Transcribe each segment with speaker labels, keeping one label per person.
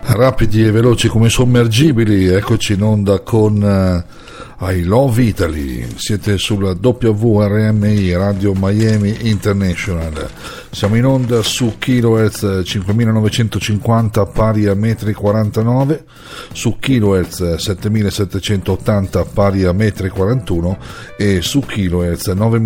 Speaker 1: Rapidi e veloci come sommergibili, eccoci in onda con I Love Italy. Siete sulla WRMI Radio Miami International. Siamo in onda su kHz 5950 pari a metri 49, su kHz 7780 pari a metri 41 e su kHz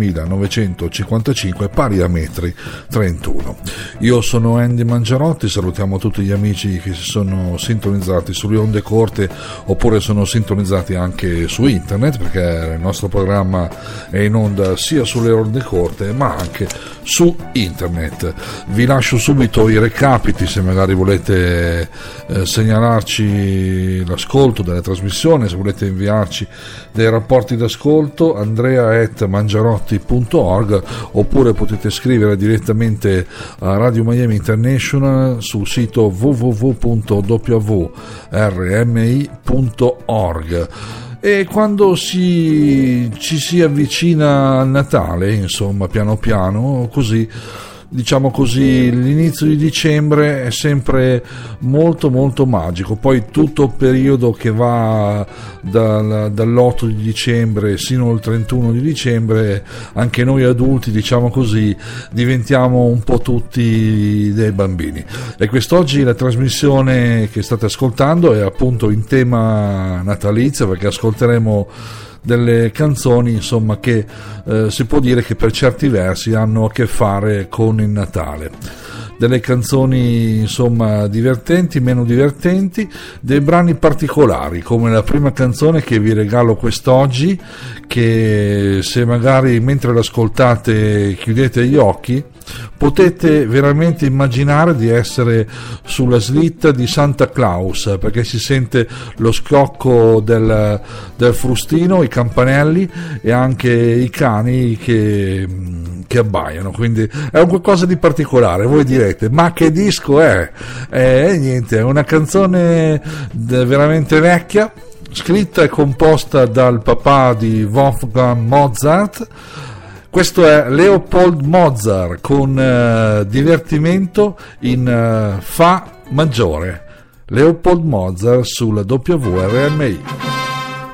Speaker 1: 9955 pari a metri 31. Io sono Andy Mangiarotti, salutiamo tutti gli amici che si sono sintonizzati sulle onde corte oppure sono sintonizzati anche su internet, perché il nostro programma è in onda sia sulle onde corte ma anche su internet. Vi lascio subito i recapiti se magari volete segnalarci l'ascolto della trasmissione, se volete inviarci dei rapporti d'ascolto, andrea@mangiarotti.org, oppure potete scrivere direttamente a Radio Miami International sul sito www.wrmi.org. E quando ci si avvicina al Natale, insomma, piano piano, così, diciamo così, l'inizio di dicembre è sempre molto molto magico. Poi tutto il periodo che va dall'8 di dicembre sino al 31 di dicembre, anche noi adulti, diciamo così, diventiamo un po' tutti dei bambini. E quest'oggi la trasmissione che state ascoltando è appunto in tema natalizio, perché ascolteremo delle canzoni, insomma, che si può dire che per certi versi hanno a che fare con il Natale. Delle canzoni, insomma, divertenti, meno divertenti, dei brani particolari, come la prima canzone che vi regalo quest'oggi, che se magari mentre l'ascoltate chiudete gli occhi, potete veramente immaginare di essere sulla slitta di Santa Claus, perché si sente lo schiocco del frustino, i campanelli e anche i cani che abbaiano, quindi è un qualcosa di particolare. Voi direte, ma che disco è? Niente, è una canzone veramente vecchia, scritta e composta dal papà di Wolfgang Mozart. Questo è Leopold Mozart con divertimento in Fa maggiore. Leopold Mozart sulla WRMI.